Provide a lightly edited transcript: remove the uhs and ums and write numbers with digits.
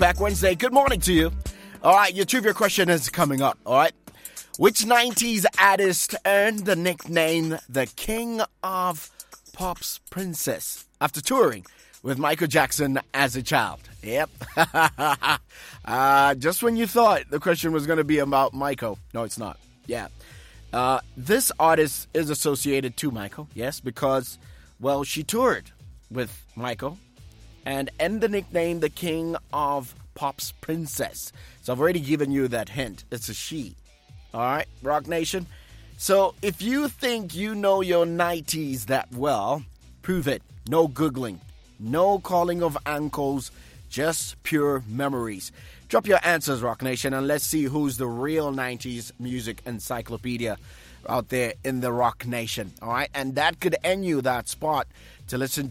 Back Wednesday. Good morning to you. All right, your trivia question is coming up. All right. Which 90s artist earned the nickname the King of Pop's Princess after touring with Michael Jackson as a child? Yep. Just when you thought the question was going to be about Michael. No, it's not. Yeah. This artist is associated to Michael, yes, because, well, she toured with Michael and earned the nickname the King of Pop's Princess. So I've already given you that hint. It's a she. All right, Rock Nation. So if you think you know your 90s that well, prove it. No Googling. No calling of ankles. Just pure memories. Drop your answers, Rock Nation, and let's see who's the real 90s music encyclopedia out there in the Rock Nation. All right, and that could earn you that spot to listen